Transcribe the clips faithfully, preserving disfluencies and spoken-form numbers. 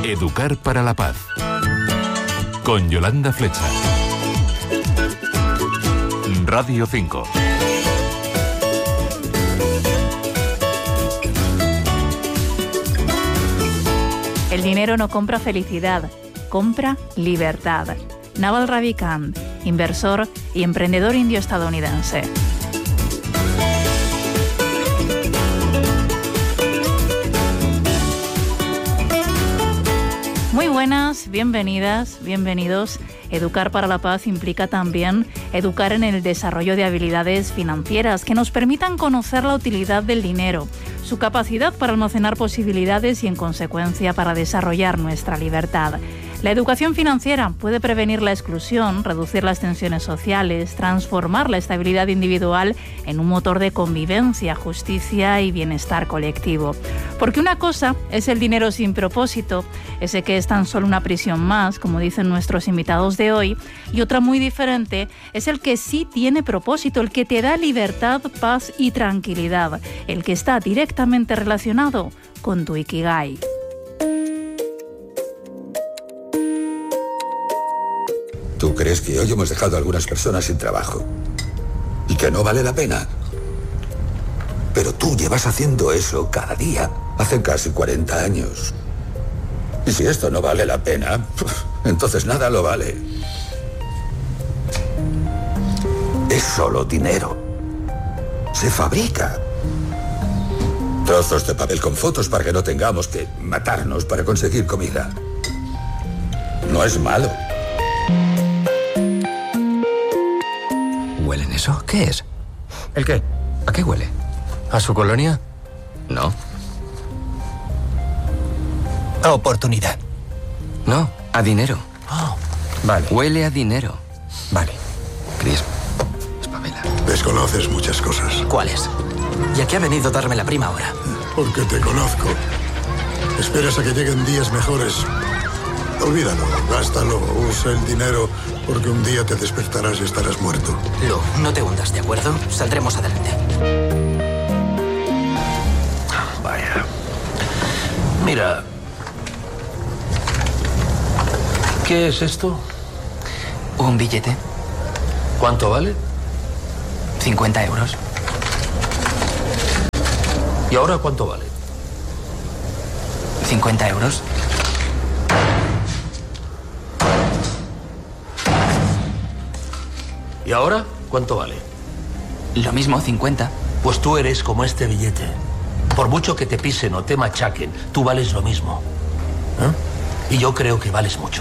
Educar para la paz. Con Yolanda Flecha. Radio cinco. El dinero no compra felicidad, compra libertad. Naval Ravikant, inversor y emprendedor indio-estadounidense. Muy buenas, bienvenidas, bienvenidos. Educar para la paz implica también educar en el desarrollo de habilidades financieras que nos permitan conocer la utilidad del dinero, su capacidad para almacenar posibilidades y, en consecuencia, para desarrollar nuestra libertad. La educación financiera puede prevenir la exclusión, reducir las tensiones sociales, transformar la estabilidad individual en un motor de convivencia, justicia y bienestar colectivo. Porque una cosa es el dinero sin propósito, ese que es tan solo una prisión más, como dicen nuestros invitados de hoy, y otra muy diferente es el que sí tiene propósito, el que te da libertad, paz y tranquilidad, el que está directamente relacionado con tu Ikigai. ¿Tú crees que hoy hemos dejado a algunas personas sin trabajo y que no vale la pena? Pero tú llevas haciendo eso cada día, hace casi cuarenta años. Y si esto no vale la pena, entonces nada lo vale. Es solo dinero. Se fabrica. Trozos de papel con fotos para que no tengamos que matarnos para conseguir comida. No es malo. ¿Huelen eso? ¿Qué es? ¿El qué? ¿A qué huele? ¿A su colonia? No. A oportunidad. No, a dinero. Oh, vale. Huele a dinero. Vale. Chris, espabila. Desconoces muchas cosas. ¿Cuáles? ¿Y a qué ha venido a darme la prima ahora? Porque te conozco. Esperas a que lleguen días mejores. Olvídalo, gástalo, usa el dinero, porque un día te despertarás y estarás muerto. Lu, no te hundas, ¿de acuerdo? Saldremos adelante. Vaya. Mira. ¿Qué es esto? Un billete. ¿Cuánto vale? cincuenta euros. ¿Y ahora cuánto vale? cincuenta euros. ¿Y ahora cuánto vale? Lo mismo, cincuenta. Pues tú eres como este billete. Por mucho que te pisen o te machaquen, tú vales lo mismo. ¿Eh? Y yo creo que vales mucho.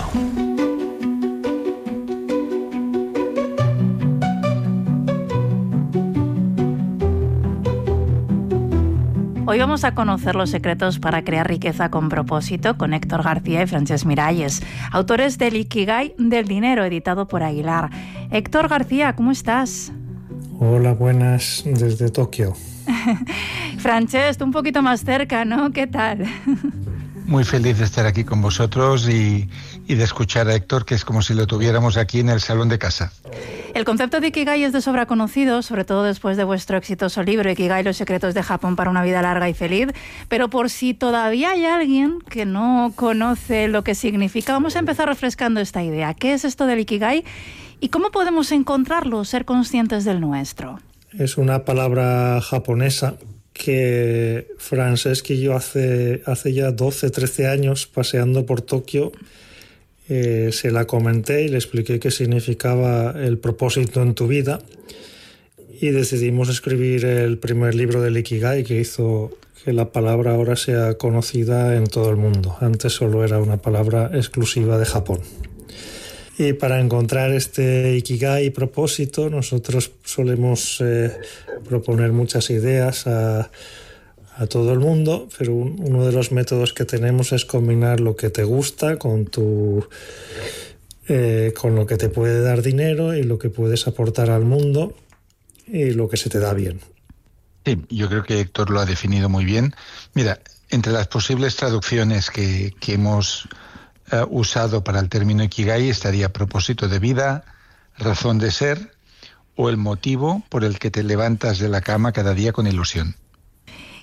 Hoy vamos a conocer los secretos para crear riqueza con propósito con Héctor García y Francesc Miralles, autores del Ikigai del dinero, editado por Aguilar. Héctor García, ¿cómo estás? Hola, buenas, desde Tokio. Francesc, un poquito más cerca, ¿no? ¿Qué tal? Muy feliz de estar aquí con vosotros y, y de escuchar a Héctor, que es como si lo tuviéramos aquí en el salón de casa. El concepto de Ikigai es de sobra conocido, sobre todo después de vuestro exitoso libro Ikigai, los secretos de Japón para una vida larga y feliz, pero por si todavía hay alguien que no conoce lo que significa, vamos a empezar refrescando esta idea. ¿Qué es esto del Ikigai y cómo podemos encontrarlo, ser conscientes del nuestro? Es una palabra japonesa que Francesc y yo hace, hace ya doce, trece años, paseando por Tokio, eh, se la comenté y le expliqué qué significaba el propósito en tu vida, y decidimos escribir el primer libro del Ikigai, que hizo que la palabra ahora sea conocida en todo el mundo. Antes solo era una palabra exclusiva de Japón. Y para encontrar este Ikigai propósito, nosotros solemos eh, proponer muchas ideas a, a todo el mundo, pero un, uno de los métodos que tenemos es combinar lo que te gusta con, tu, eh, con lo que te puede dar dinero y lo que puedes aportar al mundo y lo que se te da bien. Sí, yo creo que Héctor lo ha definido muy bien. Mira, entre las posibles traducciones que, que hemos Uh, usado para el término Ikigai estaría propósito de vida, razón de ser o el motivo por el que te levantas de la cama cada día con ilusión.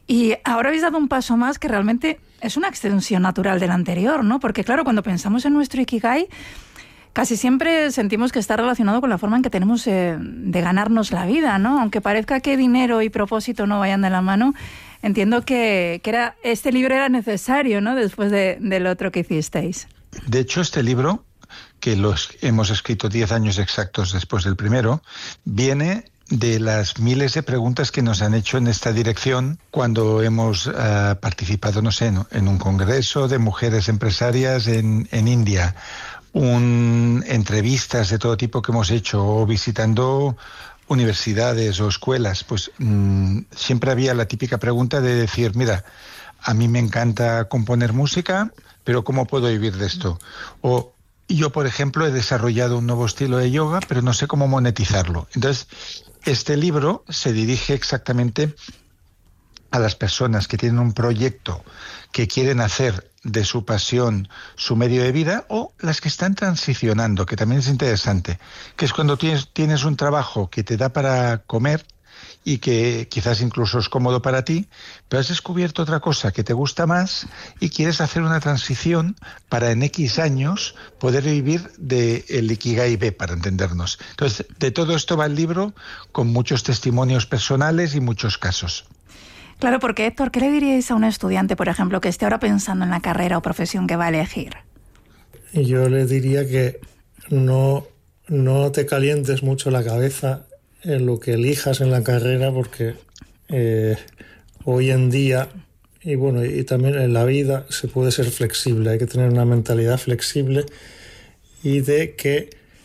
Y ahora habéis dado un paso más que realmente es una extensión natural del anterior, ¿no? Porque claro, cuando pensamos en nuestro Ikigai, casi siempre sentimos que está relacionado con la forma en que tenemos eh, de ganarnos la vida, ¿no? Aunque parezca que dinero y propósito no vayan de la mano, entiendo que, que era, este libro era necesario, ¿no? Después de, del otro que hicisteis. De hecho, este libro, que los hemos escrito diez años exactos después del primero, viene de las miles de preguntas que nos han hecho en esta dirección cuando hemos uh, participado, no sé, en, en un congreso de mujeres empresarias en, en India, un, entrevistas de todo tipo que hemos hecho, o visitando universidades o escuelas. Pues mmm, siempre había la típica pregunta de decir, mira, a mí me encanta componer música, pero ¿cómo puedo vivir de esto? O yo, por ejemplo, he desarrollado un nuevo estilo de yoga, pero no sé cómo monetizarlo. Entonces, este libro se dirige exactamente a las personas que tienen un proyecto que quieren hacer de su pasión su medio de vida, o las que están transicionando, que también es interesante, que es cuando tienes, tienes un trabajo que te da para comer y que quizás incluso es cómodo para ti, pero has descubierto otra cosa que te gusta más y quieres hacer una transición para en X años poder vivir del Ikigai B, para entendernos. Entonces, de todo esto va el libro, con muchos testimonios personales y muchos casos. Claro, porque Héctor, ¿qué le diríais a un estudiante, por ejemplo, que esté ahora pensando en la carrera o profesión que va a elegir? Yo le diría que no, no te calientes mucho la cabeza en lo que elijas en la carrera, porque eh, hoy en día, y bueno, y también en la vida, se puede ser flexible. Hay que tener una mentalidad flexible y de que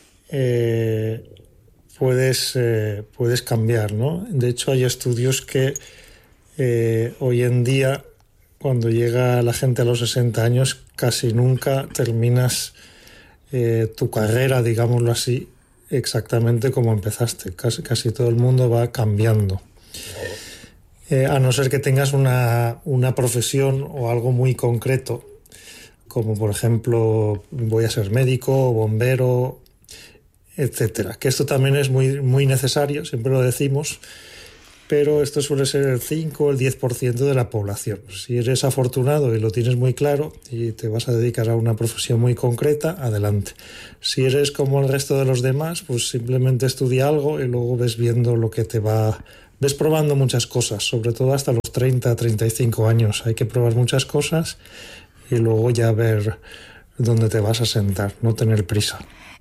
eh, puedes, eh, puedes cambiar, ¿no? De hecho, hay estudios que eh, hoy en día, cuando llega la gente a los sesenta años, casi nunca terminas eh, tu carrera, digámoslo así, exactamente como empezaste. Casi, casi todo el mundo va cambiando. Eh, a no ser que tengas una, una profesión o algo muy concreto, como por ejemplo, voy a ser médico, bombero, etcétera. Que esto también es muy, muy necesario, siempre lo decimos, pero esto suele ser el cinco o el diez por ciento de la población. Si eres afortunado y lo tienes muy claro y te vas a dedicar a una profesión muy concreta, adelante. Si eres como el resto de los demás, pues simplemente estudia algo y luego ves viendo lo que te va... Ves probando muchas cosas, sobre todo hasta los treinta, treinta y cinco años. Hay que probar muchas cosas y luego ya ver dónde te vas a sentar, no tener prisa.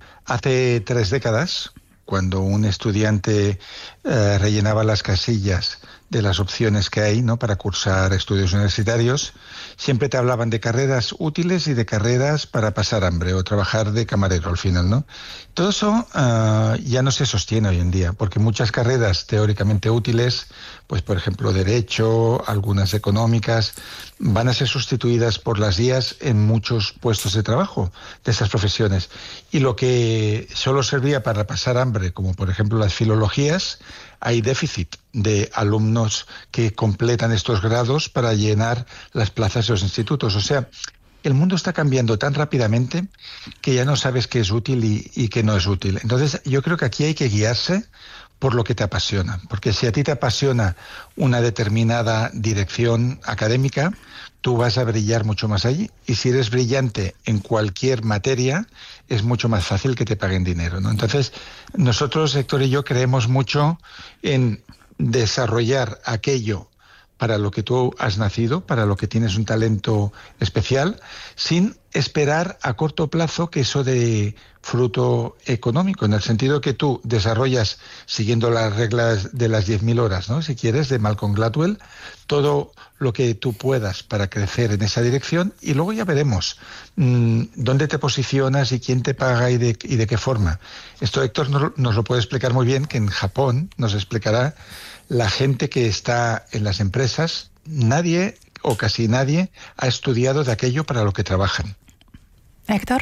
Hace tres décadas, cuando un estudiante eh, rellenaba las casillas de las opciones que hay, ¿no?, para cursar estudios universitarios, siempre te hablaban de carreras útiles y de carreras para pasar hambre o trabajar de camarero al final, ¿no? Todo eso uh, ya no se sostiene hoy en día, porque muchas carreras teóricamente útiles, pues por ejemplo derecho, algunas económicas, van a ser sustituidas por las I As en muchos puestos de trabajo de esas profesiones. Y lo que solo servía para pasar hambre, como por ejemplo las filologías, hay déficit de alumnos que completan estos grados para llenar las plazas de los institutos. O sea, el mundo está cambiando tan rápidamente que ya no sabes qué es útil y, y qué no es útil. Entonces, yo creo que aquí hay que guiarse por lo que te apasiona. Porque si a ti te apasiona una determinada dirección académica, tú vas a brillar mucho más allí. Y si eres brillante en cualquier materia, es mucho más fácil que te paguen dinero, ¿no? Entonces, nosotros, Héctor y yo, creemos mucho en desarrollar aquello para lo que tú has nacido, para lo que tienes un talento especial, sin esperar a corto plazo que eso dé fruto económico, en el sentido que tú desarrollas, siguiendo las reglas de las diez mil horas, ¿no?, si quieres, de Malcolm Gladwell, todo lo que tú puedas para crecer en esa dirección, y luego ya veremos mmm, dónde te posicionas y quién te paga y de, y de qué forma. Esto Héctor nos, nos lo puede explicar muy bien, que en Japón nos explicará la gente que está en las empresas. Nadie o casi nadie ha estudiado de aquello para lo que trabajan. Héctor.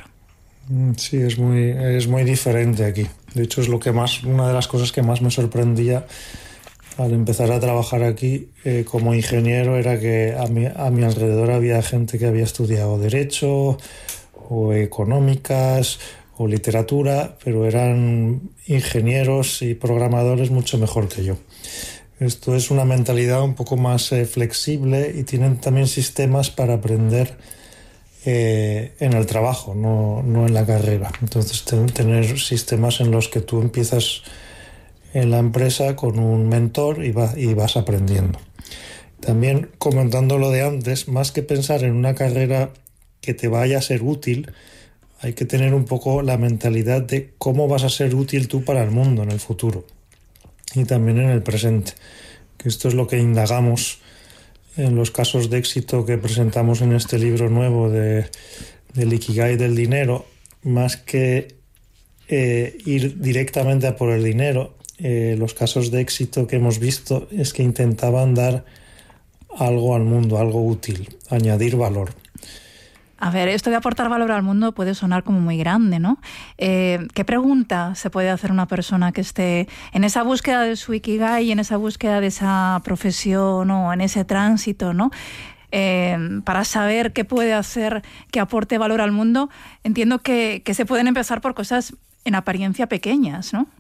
Sí, es muy, es muy diferente aquí. De hecho, es lo que más, una de las cosas que más me sorprendía al empezar a trabajar aquí eh, como ingeniero, era que a mi, a mi alrededor había gente que había estudiado Derecho o Económicas o Literatura, pero eran ingenieros y programadores mucho mejor que yo. Esto es una mentalidad un poco más eh, flexible y tienen también sistemas para aprender eh, en el trabajo, no, no en la carrera. Entonces, ten, tener sistemas en los que tú empiezas en la empresa con un mentor y, va, y vas aprendiendo. También, comentando lo de antes, más que pensar en una carrera que te vaya a ser útil, hay que tener un poco la mentalidad de cómo vas a ser útil tú para el mundo en el futuro. Y también en el presente, que esto es lo que indagamos en los casos de éxito que presentamos en este libro nuevo de, del Ikigai del dinero. Más que eh, ir directamente a por el dinero, eh, los casos de éxito que hemos visto es que intentaban dar algo al mundo, algo útil, añadir valor. A ver, esto de aportar valor al mundo puede sonar como muy grande, ¿no? Eh, ¿Qué pregunta se puede hacer una persona que esté en esa búsqueda de su Ikigai, en esa búsqueda de esa profesión o en ese tránsito, ¿no? Eh, para saber qué puede hacer que aporte valor al mundo? Entiendo que, que se pueden empezar por cosas en apariencia pequeñas, ¿no?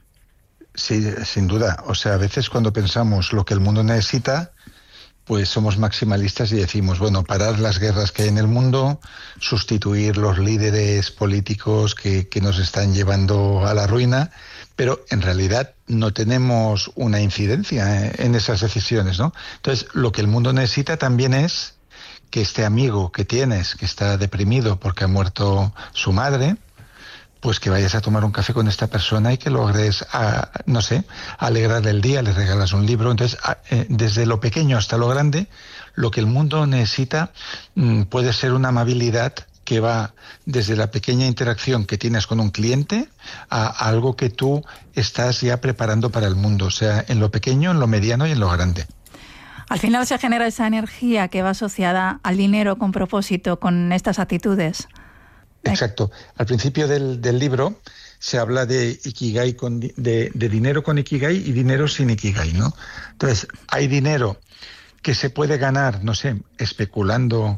Sí, sin duda. O sea, a veces cuando pensamos lo que el mundo necesita, pues somos maximalistas y decimos, bueno, parar las guerras que hay en el mundo, sustituir los líderes políticos que, que nos están llevando a la ruina, pero en realidad no tenemos una incidencia en esas decisiones, ¿no? Entonces, lo que el mundo necesita también es que este amigo que tienes, que está deprimido porque ha muerto su madre, pues que vayas a tomar un café con esta persona y que logres, a, no sé, alegrarle el día, le regalas un libro. Entonces, a, eh, desde lo pequeño hasta lo grande, lo que el mundo necesita mmm, puede ser una amabilidad que va desde la pequeña interacción que tienes con un cliente a, a algo que tú estás ya preparando para el mundo, o sea, en lo pequeño, en lo mediano y en lo grande. Al final se genera esa energía que va asociada al dinero con propósito, con estas actitudes. Exacto. Al principio del, del libro se habla de Ikigai con, de, de dinero con Ikigai y dinero sin Ikigai, ¿no? Entonces, hay dinero que se puede ganar, no sé, especulando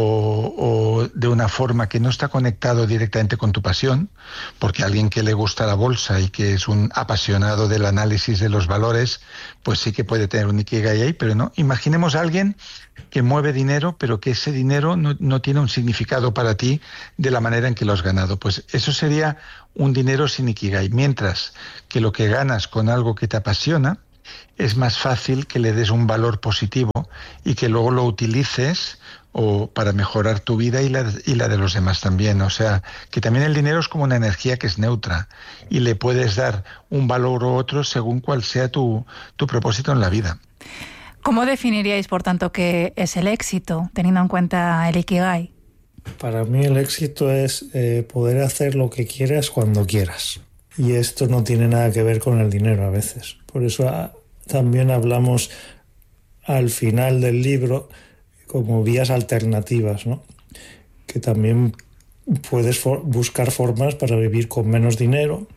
o, o de una forma que no está conectado directamente con tu pasión, porque alguien que le gusta la bolsa y que es un apasionado del análisis de los valores, pues sí que puede tener un Ikigai ahí, pero no. Imaginemos a alguien que mueve dinero, pero que ese dinero no, no tiene un significado para ti de la manera en que lo has ganado. Pues eso sería un dinero sin Ikigai, mientras que lo que ganas con algo que te apasiona es más fácil que le des un valor positivo y que luego lo utilices o para mejorar tu vida y la, y la de los demás también. O sea, que también el dinero es como una energía que es neutra y le puedes dar un valor u otro según cuál sea tu, tu propósito en la vida. ¿Cómo definiríais, por tanto, qué es el éxito, teniendo en cuenta el Ikigai? Para mí el éxito es eh, poder hacer lo que quieras cuando quieras. Y esto no tiene nada que ver con el dinero a veces. Por eso a, también hablamos al final del libro como vías alternativas, ¿no? Que también puedes for- buscar formas para vivir con menos dinero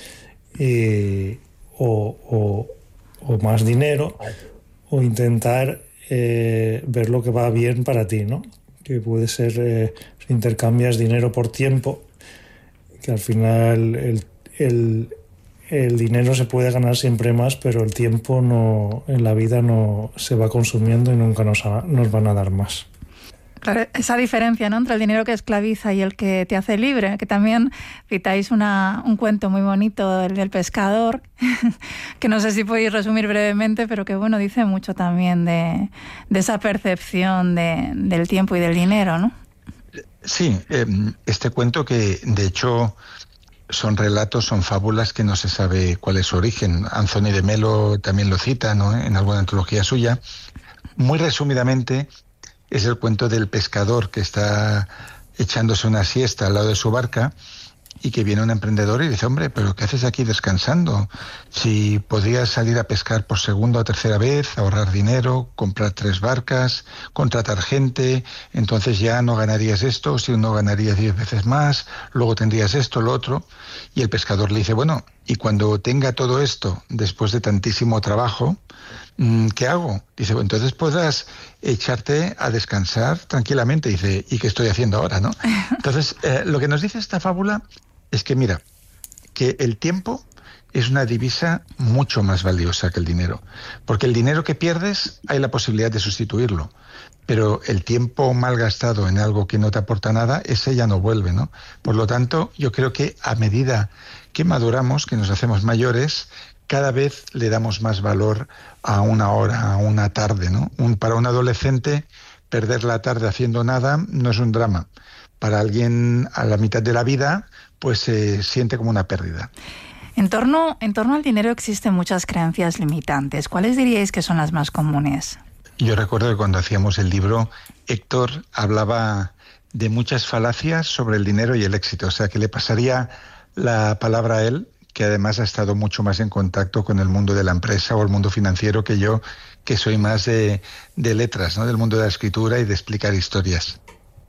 y, o, o, o más dinero, o intentar eh, ver lo que va bien para ti, ¿no? Que puede ser eh, si intercambias dinero por tiempo, que al final el El, el dinero se puede ganar siempre más, pero el tiempo no, en la vida no se va consumiendo y nunca nos, nos van a dar más. Claro, esa diferencia, ¿no?, entre el dinero que esclaviza y el que te hace libre, que también citáis una, un cuento muy bonito, el del pescador, que no sé si podéis resumir brevemente, pero que bueno, dice mucho también de, de esa percepción de, del tiempo y del dinero, ¿no? Sí, eh, este cuento que de hecho son relatos, son fábulas que no se sabe cuál es su origen. Anthony de Melo también lo cita, ¿no?, en alguna antología suya. Muy resumidamente, es el cuento del pescador que está echándose una siesta al lado de su barca y que viene un emprendedor y dice, hombre, ¿pero qué haces aquí descansando? Si podrías salir a pescar por segunda o tercera vez, ahorrar dinero, comprar tres barcas, contratar gente, entonces ya no ganarías esto, si no ganarías diez veces más, luego tendrías esto, lo otro. Y el pescador le dice, bueno, y cuando tenga todo esto, después de tantísimo trabajo, ¿qué hago? Dice, bueno, entonces podrás echarte a descansar tranquilamente. Dice, ¿y qué estoy haciendo ahora, no? Entonces, eh, lo que nos dice esta fábula es que, mira, que el tiempo es una divisa mucho más valiosa que el dinero. Porque el dinero que pierdes hay la posibilidad de sustituirlo. Pero el tiempo mal gastado en algo que no te aporta nada, ese ya no vuelve, ¿no? Por lo tanto, yo creo que a medida que maduramos, que nos hacemos mayores, cada vez le damos más valor a una hora, a una tarde, ¿no? Un, para un adolescente, perder la tarde haciendo nada no es un drama. Para alguien a la mitad de la vida, pues se siente como una pérdida. En torno, en torno al dinero existen muchas creencias limitantes. ¿Cuáles diríais que son las más comunes? Yo recuerdo que cuando hacíamos el libro, Héctor hablaba de muchas falacias sobre el dinero y el éxito. O sea, que le pasaría la palabra a él, que además ha estado mucho más en contacto con el mundo de la empresa o el mundo financiero que yo, que soy más de, de letras, ¿no? Del mundo de la escritura y de explicar historias.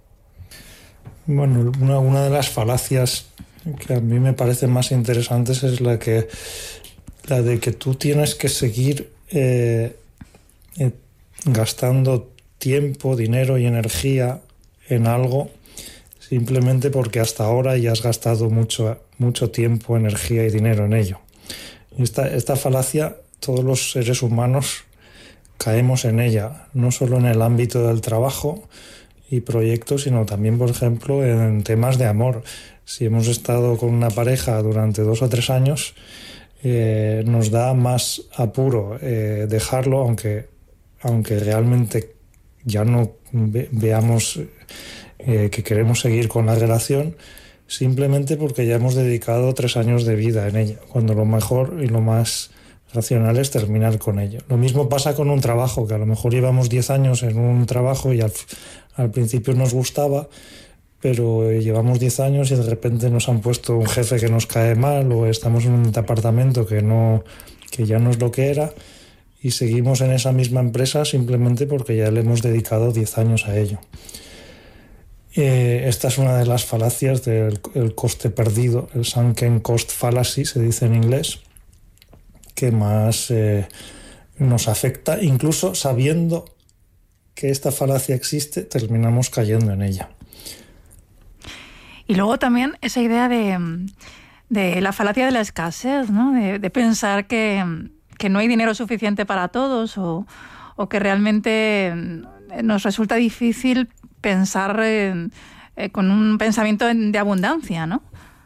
Bueno, una, una de las falacias que a mí me parecen más interesantes es la que la de que tú tienes que seguir eh, eh, gastando tiempo, dinero y energía en algo simplemente porque hasta ahora ya has gastado mucho, mucho tiempo, energía y dinero en ello. Y esta, esta falacia, todos los seres humanos caemos en ella, no solo en el ámbito del trabajo y proyectos, sino también, por ejemplo, en temas de amor. Si hemos estado con una pareja durante dos o tres años, eh, nos da más apuro eh, dejarlo, aunque, aunque realmente ya no ve, veamos eh, que queremos seguir con la relación, simplemente porque ya hemos dedicado tres años de vida en ella, cuando lo mejor y lo más racional es terminar con ello. Lo mismo pasa con un trabajo, que a lo mejor llevamos diez años en un trabajo y al, al principio nos gustaba, pero llevamos diez años y de repente nos han puesto un jefe que nos cae mal o estamos en un departamento que, no, que ya no es lo que era y seguimos en esa misma empresa simplemente porque ya le hemos dedicado diez años a ello. Eh, esta es una de las falacias del el coste perdido, el sunken cost fallacy, se dice en inglés, que más eh, nos afecta, incluso sabiendo que esta falacia existe, terminamos cayendo en ella. Y luego también esa idea de, de la falacia de la escasez, ¿no? De, de pensar que, que no hay dinero suficiente para todos o, o que realmente nos resulta difícil pensar eh, eh, con un pensamiento de abundancia, ¿no?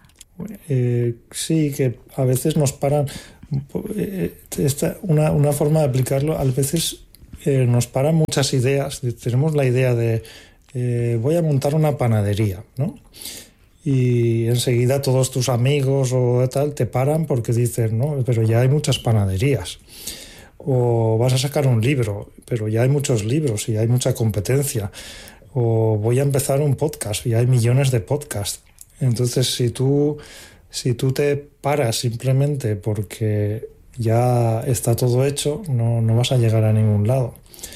Eh, sí, que a veces nos paran. Esta, una, una forma de aplicarlo, a veces eh, nos paran muchas ideas. Tenemos la idea de eh, voy a montar una panadería, ¿no? Y enseguida todos tus amigos o tal te paran porque dicen, no, pero ya hay muchas panaderías. O vas a sacar un libro, pero ya hay muchos libros y hay mucha competencia. O voy a empezar un podcast y hay millones de podcasts. Entonces, si tú, si tú te paras simplemente porque ya está todo hecho, no, no vas a llegar a ningún lado.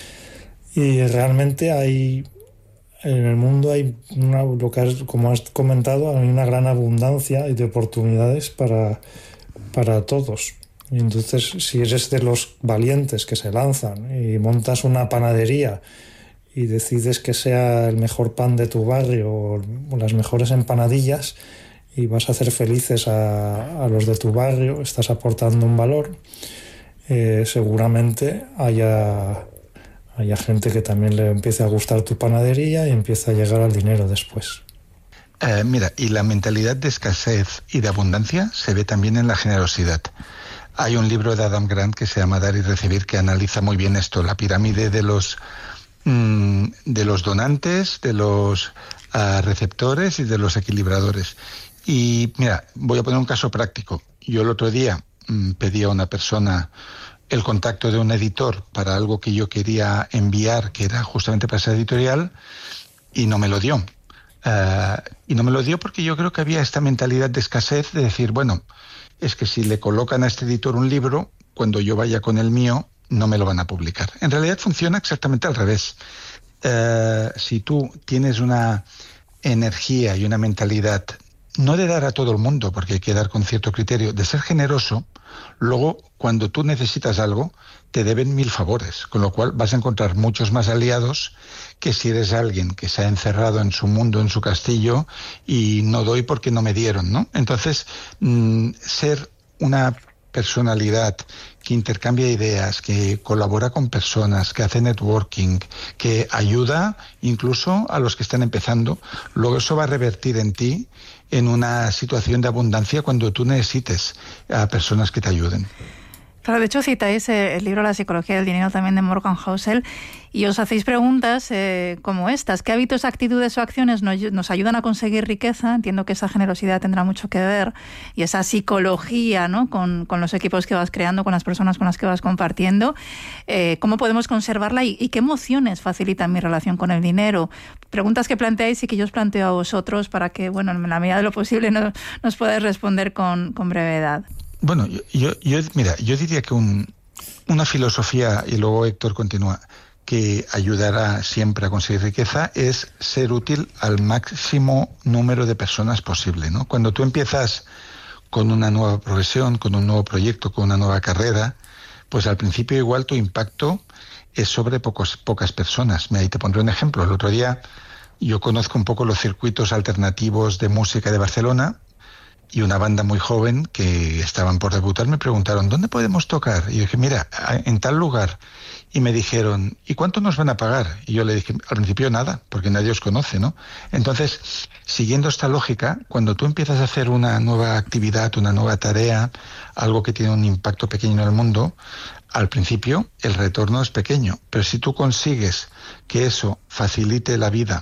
Y realmente hay... En el mundo hay, una, lo que has, como has comentado, hay una gran abundancia de oportunidades para, para todos. Y entonces, si eres de los valientes que se lanzan y montas una panadería y decides que sea el mejor pan de tu barrio o, o las mejores empanadillas y vas a hacer felices a, a los de tu barrio, estás aportando un valor, eh, seguramente haya... Hay gente que también le empiece a gustar tu panadería y empieza a llegar al dinero después. Eh, mira, y la mentalidad de escasez y de abundancia se ve también en la generosidad. Hay un libro de Adam Grant que se llama Dar y Recibir que analiza muy bien esto, la pirámide de los, mmm, de los donantes, de los uh, receptores y de los equilibradores. Y mira, voy a poner un caso práctico. Yo el otro día mmm, pedí a una persona el contacto de un editor para algo que yo quería enviar, que era justamente para esa editorial, y no me lo dio. Uh, y no me lo dio porque yo creo que había esta mentalidad de escasez de decir, bueno, es que si le colocan a este editor un libro, cuando yo vaya con el mío, no me lo van a publicar. En realidad funciona exactamente al revés. Uh, si tú tienes una energía y una mentalidad, no de dar a todo el mundo, porque hay que dar con cierto criterio, de ser generoso, luego, cuando tú necesitas algo, te deben mil favores, con lo cual vas a encontrar muchos más aliados que si eres alguien que se ha encerrado en su mundo, en su castillo, y no doy porque no me dieron, ¿no? Entonces, mmm, ser una personalidad, que intercambia ideas, que colabora con personas, que hace networking, que ayuda incluso a los que están empezando, luego eso va a revertir en ti en una situación de abundancia cuando tú necesites a personas que te ayuden. Claro, de hecho citáis eh, el libro La psicología del dinero también de Morgan Housel y os hacéis preguntas eh, como estas. ¿Qué hábitos, actitudes o acciones nos, nos ayudan a conseguir riqueza? Entiendo que esa generosidad tendrá mucho que ver y esa psicología, ¿no? con, con los equipos que vas creando, con las personas con las que vas compartiendo. Eh, ¿Cómo podemos conservarla y, y qué emociones facilitan mi relación con el dinero? Preguntas que planteáis y que yo os planteo a vosotros para que, bueno, en la medida de lo posible no, nos podáis responder con, con brevedad. Bueno, yo, yo, yo mira, yo diría que un, una filosofía, y luego Héctor continúa, que ayudará siempre a conseguir riqueza es ser útil al máximo número de personas posible, ¿no? Cuando tú empiezas con una nueva profesión, con un nuevo proyecto, con una nueva carrera, pues al principio igual tu impacto es sobre pocos, pocas personas. Ahí te pondré un ejemplo. El otro día yo conozco un poco los circuitos alternativos de música de Barcelona, y una banda muy joven que estaban por debutar me preguntaron, ¿dónde podemos tocar? Y yo dije, mira, en tal lugar. Y me dijeron, ¿y cuánto nos van a pagar? Y yo le dije, al principio nada, porque nadie os conoce, ¿no? Entonces, siguiendo esta lógica, cuando tú empiezas a hacer una nueva actividad, una nueva tarea, algo que tiene un impacto pequeño en el mundo, al principio el retorno es pequeño. Pero si tú consigues que eso facilite la vida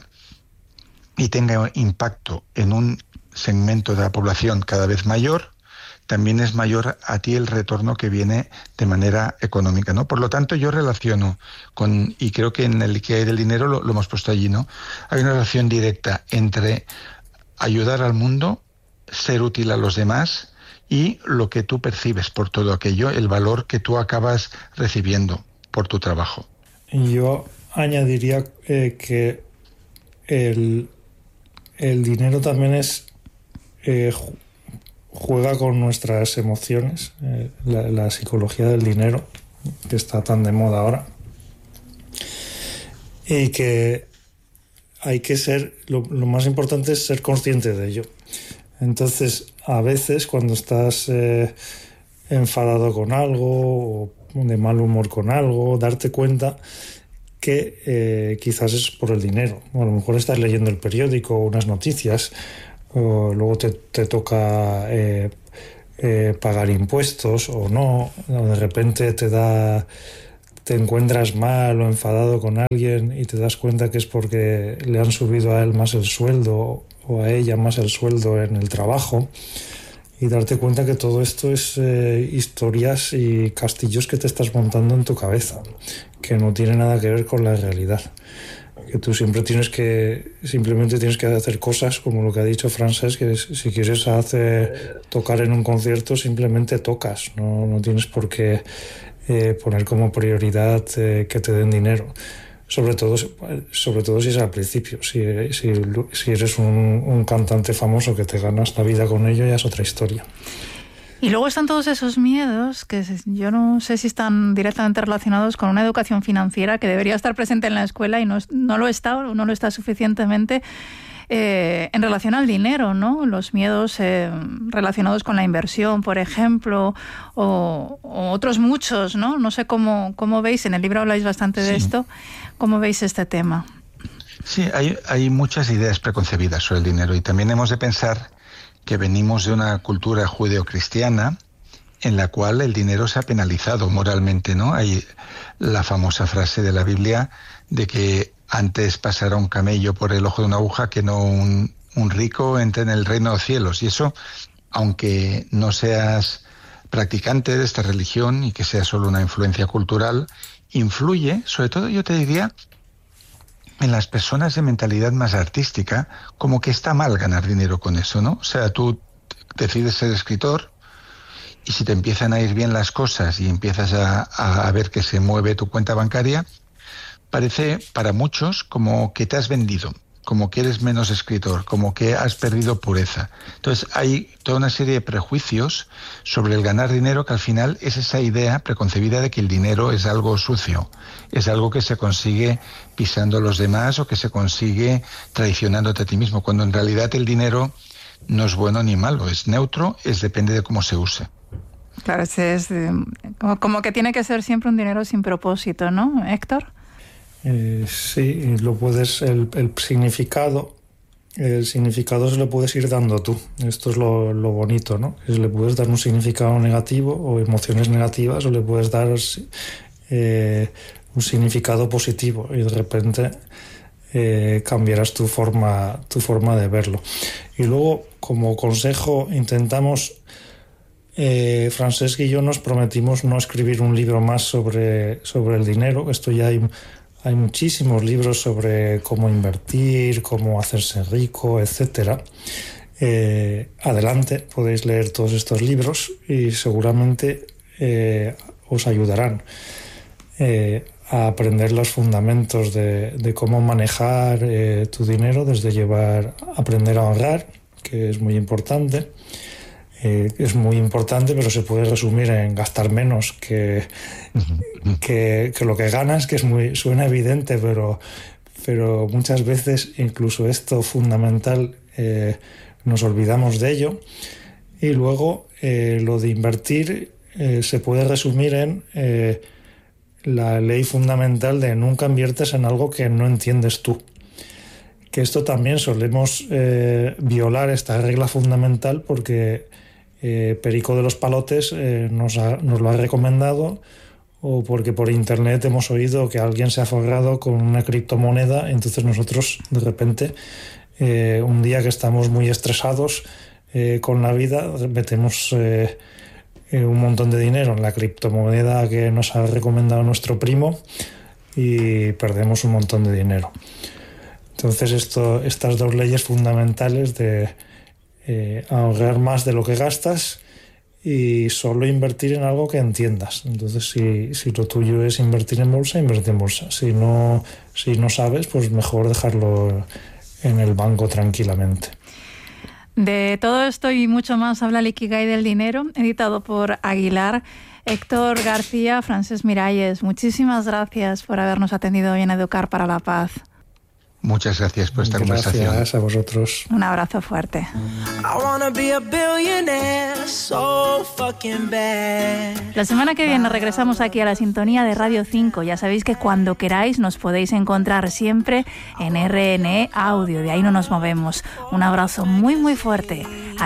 y tenga impacto en un segmento de la población cada vez mayor, también es mayor a ti el retorno que viene de manera económica, ¿no? Por lo tanto, yo relaciono con, y creo que en el Ikigai del dinero lo, lo hemos puesto allí, ¿no? Hay una relación directa entre ayudar al mundo, ser útil a los demás y lo que tú percibes por todo aquello, el valor que tú acabas recibiendo por tu trabajo. Yo añadiría eh, que el, el dinero también es Eh, juega con nuestras emociones, eh, la, la psicología del dinero, que está tan de moda ahora, y que hay que ser, lo, lo más importante es ser consciente de ello. Entonces, a veces cuando estás eh, enfadado con algo o de mal humor con algo, darte cuenta que eh, quizás es por el dinero. O a lo mejor estás leyendo el periódico o unas noticias, o luego te, te toca eh, eh, pagar impuestos o no, o de repente te da te encuentras mal o enfadado con alguien y te das cuenta que es porque le han subido a él más el sueldo o a ella más el sueldo en el trabajo, y darte cuenta que todo esto es eh, historias y castillos que te estás montando en tu cabeza, que no tiene nada que ver con la realidad. Que tú siempre tienes que, simplemente tienes que hacer cosas como lo que ha dicho Francesc, que es, si quieres hacer, tocar en un concierto, simplemente tocas, no, no tienes por qué eh, poner como prioridad eh, que te den dinero, sobre todo, sobre todo si es al principio. Si, si, si eres un, un cantante famoso que te ganas la vida con ello, ya es otra historia. Y luego están todos esos miedos que yo no sé si están directamente relacionados con una educación financiera que debería estar presente en la escuela y no, no lo está o no lo está suficientemente eh, en relación al dinero, ¿no? Los miedos eh, relacionados con la inversión, por ejemplo, o, o otros muchos, ¿no? No sé cómo, cómo veis, en el libro habláis bastante de sí. esto, ¿cómo veis este tema? Sí, hay, hay muchas ideas preconcebidas sobre el dinero y también hemos de pensar que venimos de una cultura judeocristiana en la cual el dinero se ha penalizado moralmente, ¿no? Hay la famosa frase de la Biblia de que antes pasará un camello por el ojo de una aguja que no un, un rico entre en el reino de los cielos. Y eso, aunque no seas practicante de esta religión y que sea solo una influencia cultural, influye, sobre todo yo te diría, en las personas de mentalidad más artística, como que está mal ganar dinero con eso, ¿no? O sea, tú decides ser escritor y si te empiezan a ir bien las cosas y empiezas a, a ver que se mueve tu cuenta bancaria, parece para muchos como que te has vendido, como que eres menos escritor, como que has perdido pureza. Entonces hay toda una serie de prejuicios sobre el ganar dinero que al final es esa idea preconcebida de que el dinero es algo sucio, es algo que se consigue pisando a los demás o que se consigue traicionándote a ti mismo, cuando en realidad el dinero no es bueno ni malo, es neutro, es depende de cómo se use. Claro, es, es como, como que tiene que ser siempre un dinero sin propósito, ¿no, Héctor? Eh, sí, lo puedes, el, el significado, el significado se lo puedes ir dando tú. Esto es lo, lo bonito, ¿no? Es, le puedes dar un significado negativo o emociones negativas, o le puedes dar eh, un significado positivo y de repente eh, cambiarás tu forma, tu forma de verlo. Y luego, como consejo, intentamos, eh, Francesc y yo nos prometimos no escribir un libro más sobre, sobre el dinero. Esto ya hay... Hay muchísimos libros sobre cómo invertir, cómo hacerse rico, etcétera. Eh, adelante, podéis leer todos estos libros y seguramente eh, os ayudarán eh, a aprender los fundamentos de, de cómo manejar eh, tu dinero, desde llevar, aprender a ahorrar, que es muy importante. Eh, es muy importante, pero se puede resumir en gastar menos que, que, que lo que ganas, que es muy, suena evidente, pero, pero muchas veces incluso esto fundamental eh, nos olvidamos de ello. Y luego eh, lo de invertir eh, se puede resumir en eh, la ley fundamental de nunca inviertes en algo que no entiendes tú. Que esto también solemos eh, violar esta regla fundamental porque Eh, Perico de los Palotes eh, nos, ha, nos lo ha recomendado, o porque por internet hemos oído que alguien se ha forrado con una criptomoneda. Entonces nosotros de repente eh, un día que estamos muy estresados eh, con la vida metemos eh, eh, un montón de dinero en la criptomoneda que nos ha recomendado nuestro primo y perdemos un montón de dinero. Entonces esto, estas dos leyes fundamentales de Eh, ahorrar más de lo que gastas y solo invertir en algo que entiendas. Entonces, si, si lo tuyo es invertir en bolsa, invierte en bolsa. Si no, si no sabes, pues mejor dejarlo en el banco tranquilamente. De todo esto y mucho más habla el Ikigai del dinero, editado por Aguilar. Héctor García, Francesc Miralles, muchísimas gracias por habernos atendido hoy en Educar para la Paz. Muchas gracias por esta gracias conversación. Gracias a vosotros. Un abrazo fuerte. La semana que viene regresamos aquí a la sintonía de Radio cinco. Ya sabéis que cuando queráis nos podéis encontrar siempre en R N E Audio. De ahí no nos movemos. Un abrazo muy muy fuerte.